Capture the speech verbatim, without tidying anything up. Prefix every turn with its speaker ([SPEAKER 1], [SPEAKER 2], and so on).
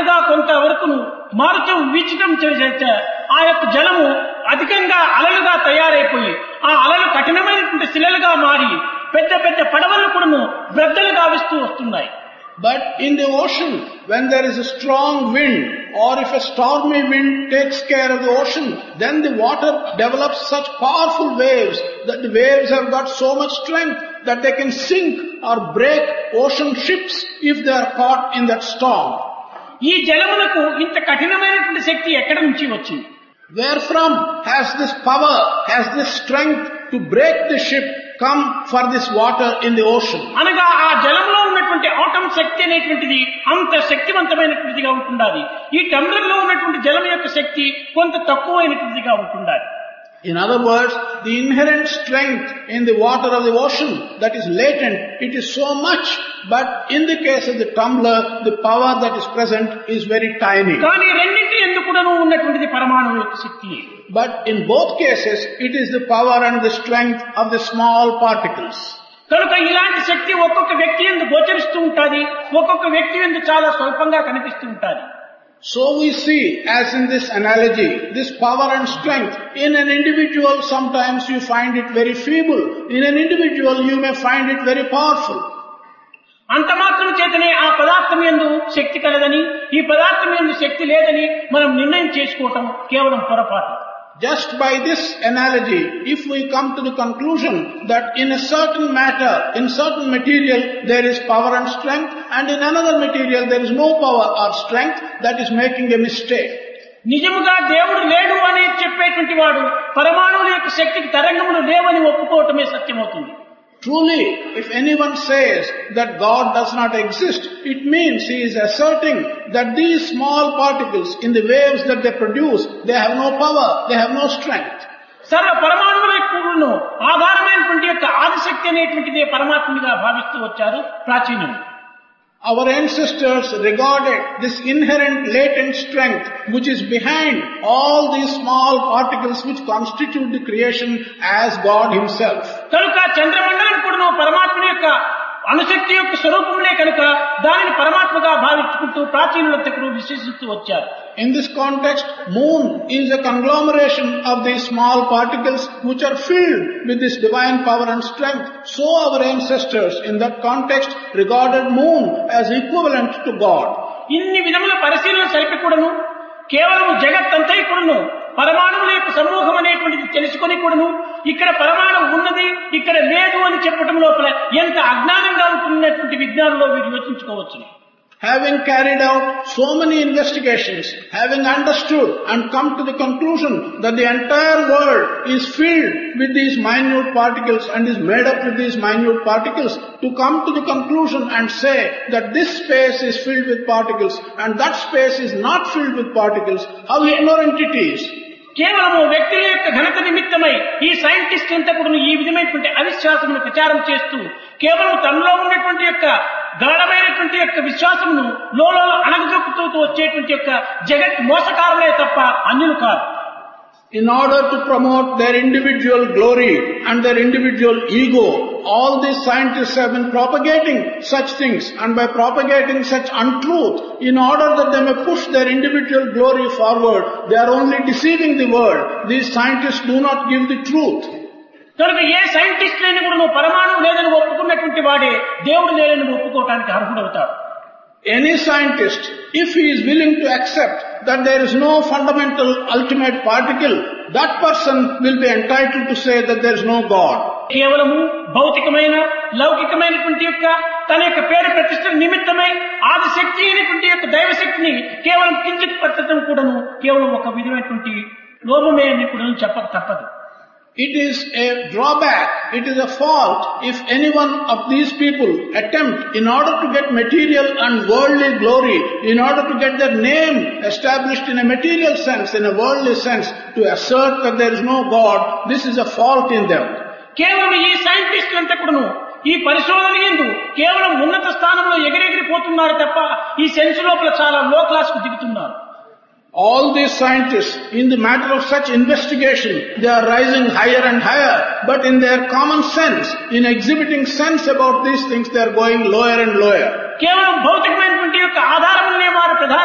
[SPEAKER 1] అడుగడుగా కొంత వరకును మారుతూ వీచటం చేత ఆ యొక్క జలము అధికంగా అలలుగా తయారైపోయి ఆ అలలు కఠినమైనటువంటి శిలలుగా మారి పెద్ద పెద్ద పడవలు కూడాను బ్రద్దలుగా విస్తూ వస్తున్నాయి.
[SPEAKER 2] But in the ocean, when there is a strong wind, or if a stormy wind takes care of the ocean, then the water develops such powerful waves that the waves have got so much strength that they can sink or break ocean ships if they are caught in that storm.
[SPEAKER 1] ఈ జలములకు ఇంత కఠినమైనటువంటి శక్తి ఎక్కడి నుంచి వచ్చింది?
[SPEAKER 2] Where from has this power, has this strength to break the ship come for this water in the ocean?
[SPEAKER 1] అనగా ఆ జలంలో ఉన్నటువంటి ఆటం శక్తి అనేటువంటిది అంత శక్తివంతమైనటువంటిదిగా ఉంటుండాలి. ఈ టంబ్లర్ లో ఉన్నటువంటి జలం యొక్క శక్తి కొంత తక్కువైనటువంటిదిగా ఉంటుండాలి.
[SPEAKER 2] In other words, the inherent strength in the water of the ocean that is latent, it is so much, but in the case of the tumbler, the power that is present is very tiny.
[SPEAKER 1] కానీ రెండింటి ఎందుకును ఉన్నటువంటిది పరమాణువు యొక్క శక్తి.
[SPEAKER 2] But in both cases, it is the power and the strength of the small particles.
[SPEAKER 1] కనుక ఇలాంటి శక్తి ఒక్కొక్క వ్యక్తి యందు గోచరిస్తూ ఉంటుంది, ఒక్కొక్క వ్యక్తి యందు చాలా స్వల్పంగా కనిపిస్తూ ఉంటుంది.
[SPEAKER 2] So we see, as in this analogy, this power and strength in an individual, sometimes you find it very feeble. In an individual, you may find it very powerful.
[SPEAKER 1] అంత మాత్రం చేతనే ఆ పదార్థం యందు శక్తి కలదని, ఈ పదార్థం యందు శక్తి లేదని మనం నిర్ణయం చేసుకోవటం కేవలం పొరపాటు.
[SPEAKER 2] Just by this analogy, if we come to the conclusion that in a certain matter, in certain material, there is power and strength, and in another material there is no power or strength, that is making a mistake.
[SPEAKER 1] నిజముగా దేవుడు లేడు అని చెప్పేటువంటి వాడు పరమాణువుల యొక్క శక్తికి తరంగములు లేవని ఒప్పుకోవటమే సత్యమవుతుంది.
[SPEAKER 2] Truly, if anyone says that God does not exist, it means he is asserting that these small particles in the waves that they produce, they have no power, they have no strength.
[SPEAKER 1] సర్వ పరమాణువుల కూడాను ఆధారమైనటువంటి యొక్క ఆదిశక్తి అనేటువంటిదే పరమాత్మగా భావిస్తూ వచ్చారు ప్రాచీనులు.
[SPEAKER 2] Our ancestors regarded this inherent latent strength which is behind all these small particles which constitute the creation as God himself.
[SPEAKER 1] కనుక చంద్రమండలం కూడా పరమాత్మ యొక్క అణుశక్తి యొక్క స్వరూపములే కనుక దానిని పరమాత్మగా భావించుకుంటూ ప్రాచీనులంతకు విశ్వసిస్తూ వచ్చారు.
[SPEAKER 2] In this context, moon is a conglomeration of these small particles which are filled with this divine power and strength. So our ancestors in that context regarded moon as equivalent to God.
[SPEAKER 1] ఇన్ని విధముల పరిశీలన సరిపి కూడాను కేవలం జగత్తంతై కూడాను పరమాణువుల యొక్క సమూహం అనేటువంటిది తెలుసుకొని కూడాను ఇక్కడ పరమాణువు ఉన్నది ఇక్కడ లేదు అని చెప్పడం లోపల ఎంత అజ్ఞానంగా ఉంటున్నటువంటి విజ్ఞానంలో వీరు యోచించుకోవచ్చు.
[SPEAKER 2] Having carried out so many investigations, having understood and come to the conclusion that the entire world is filled with these minute particles and is made up with these minute particles, to come to the conclusion and say that this space is filled with particles and that space is not filled with particles, how ignorant it is.
[SPEAKER 1] కేవలము వ్యక్తుల యొక్క ఘనత నిమిత్తమై ఈ scientist అంతా కూడా ఈ విధమైనటువంటి అవిశ్వాసమును ప్రచారం చేస్తూ కేవలం తనలో ఉన్నటువంటి యొక్క గాఢమైనటువంటి యొక్క విశ్వాసమును లోలో అణగదొక్కుతూ వచ్చేటువంటి యొక్క జగత్ మోసకారులే తప్ప అన్యులు కాదు.
[SPEAKER 2] In order to promote their individual glory and their individual ego, all these scientists have been propagating such things, and by propagating such untruth, in order that they may push their individual glory forward, they are only deceiving the world. These scientists do not give the truth.
[SPEAKER 1] కనుక ఏ scientist లేని కూడా నువ్వు పరమాణువు లేదని ఒప్పుకున్నటువంటి వాడే దేవుడు లేదని ఒప్పుకోవటానికి అర్హుడవుతాడు.
[SPEAKER 2] Any scientist, if he is willing to accept that there is no fundamental ultimate particle, that person will be entitled to say that there is no God.
[SPEAKER 1] కేవలము భౌతికమైన లౌకికమైనటువంటి యొక్క తన యొక్క పేరు ప్రతిష్ట నిమిత్తమై ఆదిశక్తి అయినటువంటి యొక్క దైవశక్తిని కేవలం కించిత్ పట్టడం కూడాను కేవలం ఒక విధమైనటువంటి లోపమే అని కూడా చెప్పక తప్పదు.
[SPEAKER 2] It is a drawback, it is a fault if any one of these people attempt, in order to get material and worldly glory, in order to get their name established in a material sense, in a worldly sense, to assert that there is no God, this is a fault in them.
[SPEAKER 1] కేవలం ఈ సైంటిస్టులు అంతా కూడాను ఈ పరిశోధన యందు కేవలం ఉన్నత స్థానంలో ఎగిరెగిరిపోతున్నారు తప్ప ఈ సెన్స్ లోపల చాలా లో క్లాస్ కు దిగుతున్నారు.
[SPEAKER 2] All these scientists, in the matter of such investigation, they are rising higher and higher, but in their common sense, in exhibiting sense about these things, they are going lower and lower.
[SPEAKER 1] కేవలం భౌతికమైనటువంటి యొక్క ఆధారములనే వారు ప్రధాన